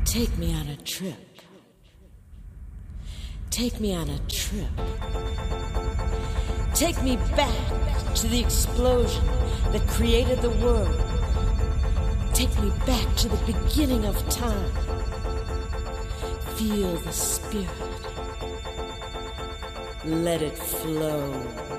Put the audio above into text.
Take me on a trip. Take me on a trip. Take me back to the explosion that created the world. Take me back to the beginning of time. Feel the spirit. Let it flow.